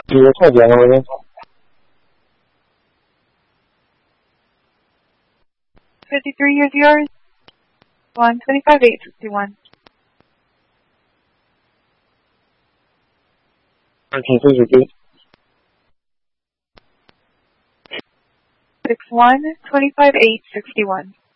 有快点了吗？ 53 years yours. 125,861. 1963. 61, 25,861.